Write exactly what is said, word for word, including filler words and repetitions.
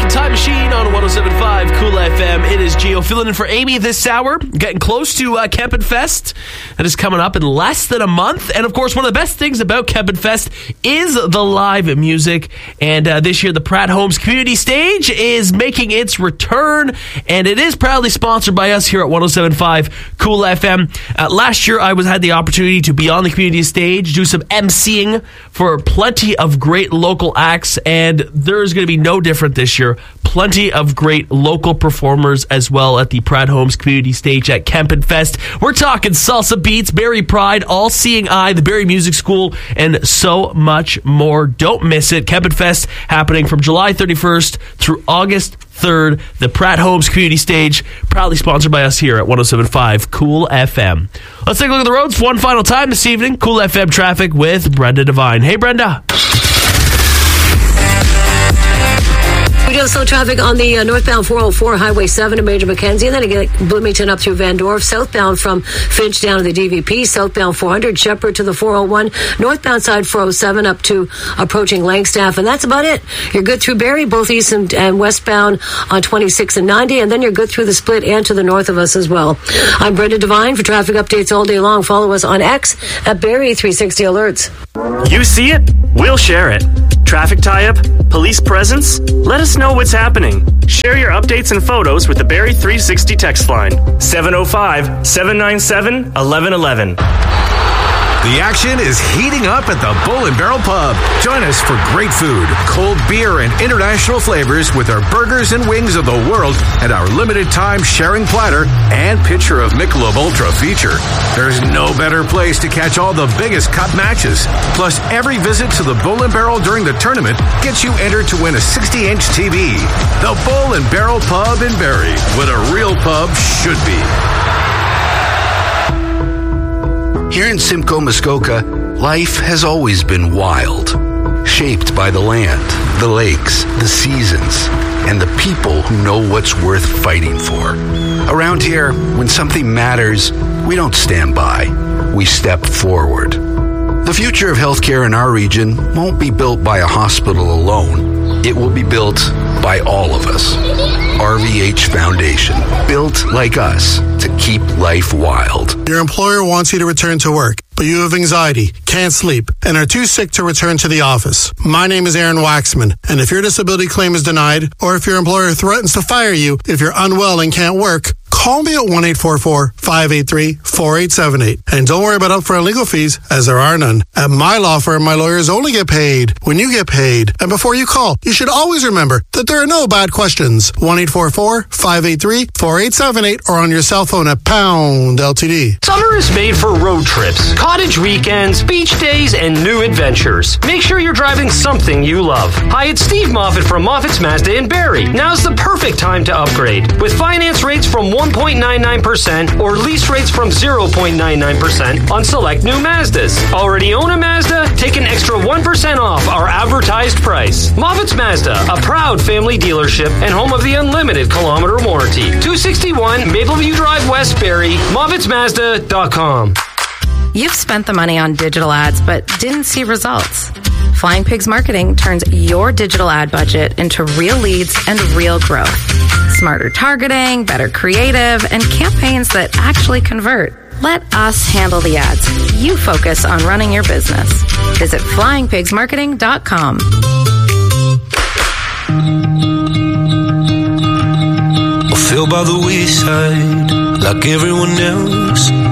American Time Machine on one oh seven point five Cool F M. It is Gio filling in for Amy this hour. Getting close to uh, Kempin Fest. That is coming up in less than a month. And of course, one of the best things about Kempin Fest is the live music. And uh, this year, the Pratt Homes Community Stage is making its return. And it is proudly sponsored by us here at one oh seven point five Cool F M. Uh, last year, I was had the opportunity to be on the community stage, do some emceeing for plenty of great local acts. And there's going to be no different this year. Plenty of great local performers as well at the Pratt Homes Community Stage at Kempin Fest. We're talking Salsa Beats, Barrie Pride, All Seeing Eye, the Barrie Music School, and so much more. Don't miss it. Kempin Fest happening from July thirty-first through August third. The Pratt Homes Community Stage, proudly sponsored by us here at one oh seven point five Cool F M. Let's take a look at the roads one final time this evening. Cool F M traffic with Brenda Devine. Hey, Brenda. We do have slow traffic on the uh, northbound four oh four, Highway seven to Major Mackenzie, and then again Bloomington up through Van Dorf, southbound from Finch down to the D V P, southbound four hundred, Shepherd to the four oh one, northbound side four oh seven up to approaching Langstaff, and that's about it. You're good through Barrie, both east and, and westbound on twenty-six and ninety, and then you're good through the split and to the north of us as well. I'm Brenda Devine. For traffic updates all day long, follow us on X at Barrie three sixty Alerts. You see it? We'll share it. Traffic tie-up? Police presence? Let us know what's happening. Share your updates and photos with the Barrie three sixty text line. seven oh five, seven nine seven, eleven eleven. The action is heating up at the Bull and Barrel Pub. Join us for great food, cold beer, and international flavors with our burgers and wings of the world and our limited time sharing platter and pitcher of Michelob Ultra feature. There's no better place to catch all the biggest cup matches. Plus, every visit to the Bull and Barrel during the tournament gets you entered to win a sixty inch T V. The Bull and Barrel Pub in Barrie, what a real pub should be. Here in Simcoe, Muskoka, life has always been wild, shaped by the land, the lakes, the seasons, and the people who know what's worth fighting for. Around here, when something matters, we don't stand by, we step forward. The future of healthcare in our region won't be built by a hospital alone. It will be built by all of us. R V H Foundation, built like us to keep life wild. Your employer wants you to return to work, but you have anxiety, can't sleep, and are too sick to return to the office. My name is Aaron Waxman, and if your disability claim is denied, or if your employer threatens to fire you if you're unwell and can't work, call me at one eight four four, five eight three, four eight seven eight. And don't worry about upfront legal fees, as there are none. At my law firm, my lawyers only get paid when you get paid. And before you call, you should always remember that there are no bad questions. one eight four four, five eight three, four eight seven eight or on your cell phone at pound L T D. Summer is made for road trips, cottage weekends, beach days, and new adventures. Make sure you're driving something you love. Hi, it's Steve Moffat from Moffat's Mazda in Barrie. Now's the perfect time to upgrade. With finance rates from one point nine nine percent or lease rates from zero point nine nine percent on select new Mazdas. Already own a Mazda? Take an extra one percent off our advertised price. Moffat's Mazda, a proud family dealership and home of the unlimited kilometer warranty. two sixty-one Mapleview Drive West, Barrie, Moffat's Mazda dot com. You've spent the money on digital ads but didn't see results. Flying Pigs Marketing turns your digital ad budget into real leads and real growth. Smarter targeting, better creative, and campaigns that actually convert. Let us handle the ads. You focus on running your business. Visit flying pigs marketing dot com. I feel by the wayside like everyone else.